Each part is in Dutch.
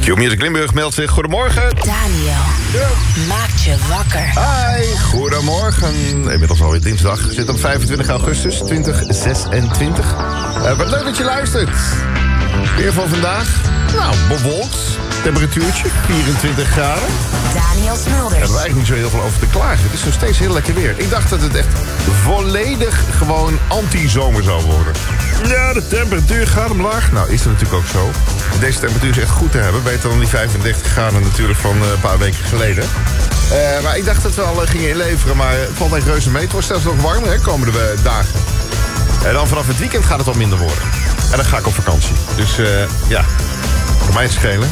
Q-Music Limburg meldt zich. Goedemorgen. Daniel, maakt je wakker. Hi, goedemorgen. Inmiddels alweer dinsdag. We zitten op 25 augustus 2026. Wat leuk dat je luistert. Weer van vandaag. Nou, bewolkt. Temperatuurtje 24 graden. Daniel Smulders. Daar hebben we eigenlijk niet zo heel veel over te klagen. Het is nog steeds heel lekker weer. Ik dacht dat het echt volledig gewoon anti-zomer zou worden. Ja, de temperatuur gaat omlaag. Nou, is dat natuurlijk ook zo. Deze temperatuur is echt goed te hebben. Beter dan die 35 graden natuurlijk van een paar weken geleden. Maar ik dacht dat we al gingen inleveren. Maar het valt echt reuze mee. Het wordt zelfs nog warmer, hè, komende dagen. En dan vanaf het weekend gaat het wat minder worden. En dan ga ik op vakantie. Dus ja, voor mij het schelen.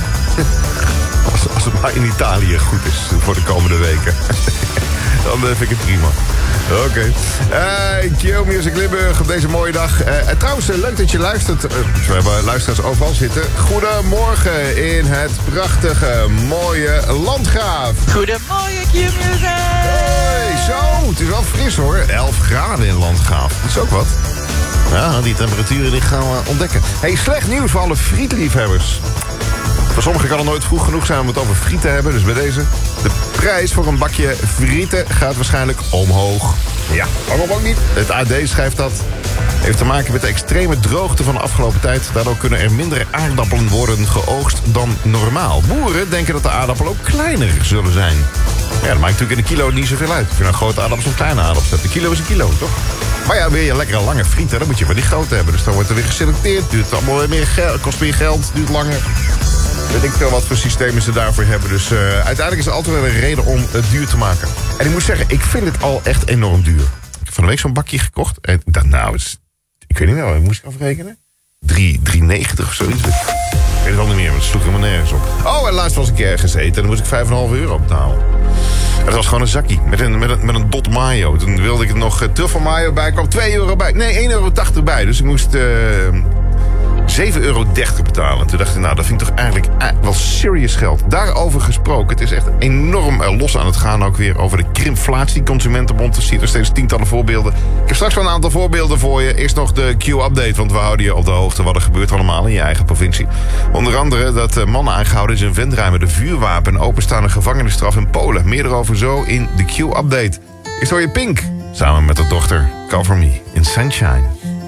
Als het maar in Italië goed is voor de komende weken. Dan vind ik het prima. Oké. Q-Music Limburg op deze mooie dag. Trouwens, leuk dat je luistert. We hebben luisteraars overal zitten. Goedemorgen in het prachtige, mooie Landgraaf. Goedemorgen, Q-Music! Hey, zo, het is wel fris hoor. 11 graden in Landgraaf. Dat is ook wat. Ja, die temperaturen die gaan we ontdekken. Hey, slecht nieuws voor alle frietliefhebbers. Voor sommigen kan het nooit vroeg genoeg zijn om het over friet te hebben. Dus bij deze, de prijs voor een bakje frieten gaat waarschijnlijk omhoog. Ja, waarom ook niet? Het AD schrijft dat. Heeft te maken met de extreme droogte van de afgelopen tijd. Daardoor kunnen er minder aardappelen worden geoogst dan normaal. Boeren denken dat de aardappelen ook kleiner zullen zijn. Ja, dat maakt natuurlijk in een kilo niet zoveel uit. Of je nou grote aardappels of kleine aardappels hebt. Een kilo is een kilo, toch? Maar ja, wil je lekkere lange frieten, dan moet je wel die grote hebben. Dus dan wordt er weer geselecteerd. Duurt allemaal weer meer geld, kost meer geld, duurt langer. Weet ik veel wat voor systemen ze daarvoor hebben. Dus uiteindelijk is er altijd wel een reden om het duur te maken. En ik moet zeggen, ik vind het al echt enorm duur. Ik heb van de week zo'n bakje gekocht. En ik dacht, nou, ik weet niet meer, moest ik afrekenen? 3,90 of zoiets. Ik weet het al niet meer, maar het sloeg helemaal nergens op. Oh, en laatst was ik ergens eten en dan moest ik €5,5 betalen. En dat was gewoon een zakje met een dot mayo. Toen wilde ik er nog truffel mayo bij, kwam €2 bij. Nee, €1,80 bij. Dus ik moest €7,30 betalen. Toen dacht ik, nou, dat vind ik toch eigenlijk wel serious geld. Daarover gesproken, het is echt enorm los aan het gaan ook weer over de krimflatie. Consumentenbond, er zitten steeds tientallen voorbeelden. Ik heb straks wel een aantal voorbeelden voor je. Eerst nog de Q-update, want we houden je op de hoogte wat er gebeurt allemaal in je eigen provincie. Onder andere dat mannen aangehouden is in Venray met een vuurwapen en openstaande gevangenisstraf in Polen. Meer erover zo in de Q-update. Eerst hoor je Pink, samen met haar dochter Cover Me in Sunshine.